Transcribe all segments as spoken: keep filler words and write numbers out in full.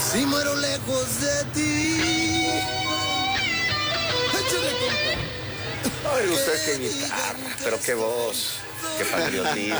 Si muero lejos de ti. Échale, compa. Oye, usted qué guitarra, pero qué voz, qué patriotismo.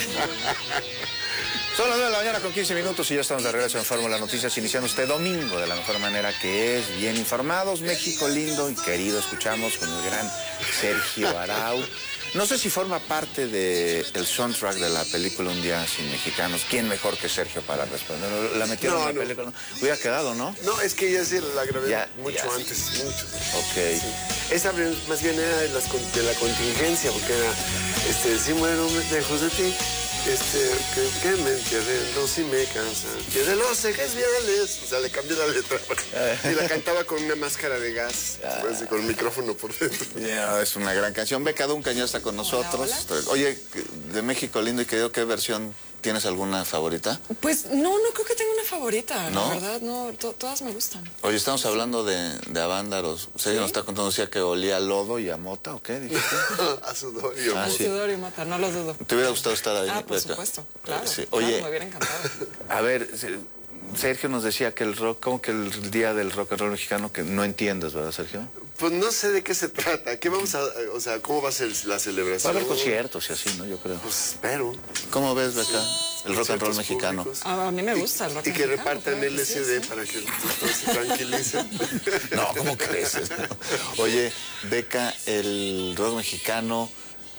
Son las nueve de la mañana con quince minutos y ya estamos de regreso en Fórmula Noticias, iniciando este domingo de la mejor manera que es, bien informados. México lindo y querido, escuchamos con el gran Sergio Arau. No sé si forma parte del soundtrack de la película Un Día Sin Mexicanos. ¿Quién mejor que Sergio para responder? ¿La metieron no, en la no. película? Hubiera quedado, ¿no? No, es que ya sí la grabé Ya, mucho ya. antes, mucho. Ok. Sí. Esa más bien era de, las, de la contingencia, porque era, este, si muero lejos de ti, este, que, que me entierren los y me cansan, que de los ejes viales, o sea, le cambié la letra, y la cantaba con una máscara de gas, pues, y con el micrófono por dentro. Yeah, es una gran canción. Beca Duncan ya está con nosotros. Hola, hola. Oye, de México lindo y querido, ¿qué versión tienes alguna favorita? Pues no, no creo que tenga una favorita, ¿No? la verdad, no, to todas me gustan. Oye, estamos hablando de, de Avándaros. Sergio ¿Sí? nos está contando, decía que olía a lodo y a mota, ¿o qué? ¿Dijiste? A sudor y a ah, mota. sí. Sudor y mota, no lo dudo. ¿Te hubiera gustado estar ahí? Ah, por Beca? supuesto, claro, sí. claro, Oye, me hubiera encantado. A ver, Sergio nos decía que el rock, como que el día del rock and roll mexicano, que no entiendes, ¿verdad, Sergio? Pues no sé de qué se trata. ¿Qué vamos a, o sea, cómo va a ser la celebración? Va a haber conciertos y así, ¿no? Yo creo. Pues espero. ¿Cómo ves, Beca, el rock and roll mexicano? Ah, a mí me gusta el rock y, and roll. Y que mexicano, repartan claro, L S D sí, sí. para que todos se tranquilicen. No, ¿cómo crees? Oye, Beca, el rock mexicano,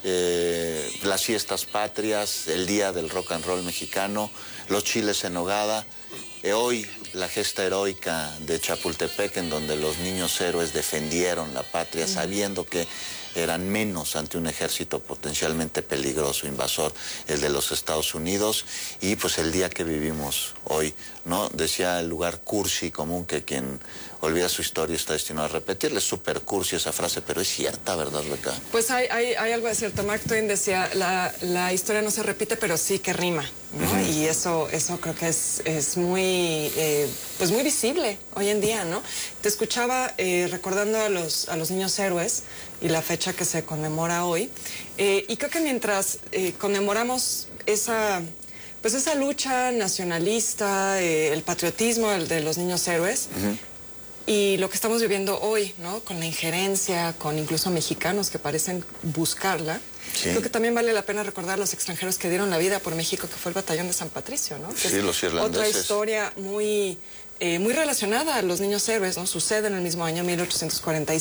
eh, las fiestas patrias, el día del rock and roll mexicano, los chiles en nogada, eh, hoy la gesta heroica de Chapultepec, en donde los niños héroes defendieron la patria sabiendo que eran menos ante un ejército potencialmente peligroso, invasor, el de los Estados Unidos, y pues el día que vivimos hoy, ¿no? Decía el lugar cursi común que quien olvida su historia está destinado a repetirle. Es súper cursi esa frase, pero es cierta, ¿verdad, Beca? Pues hay, hay, hay algo de cierto. Mark Twain decía, la, la historia no se repite, pero sí que rima, ¿no? Uh-huh. Y eso, eso creo que es, es muy, eh, pues muy visible hoy en día, ¿no? Te escuchaba eh, recordando a los, a los niños héroes y la fecha que se conmemora hoy, eh, y creo que mientras eh, conmemoramos esa, pues esa lucha nacionalista, eh, el patriotismo el de los niños héroes, uh-huh. y lo que estamos viviendo hoy, ¿no? Con la injerencia, con incluso mexicanos que parecen buscarla, sí. Creo que también vale la pena recordar a los extranjeros que dieron la vida por México, que fue el Batallón de San Patricio, ¿no? Que sí, es los irlandeses. Otra historia muy, eh, muy relacionada a los niños héroes, ¿no? Sucede en el mismo año, mil ochocientos cuarenta y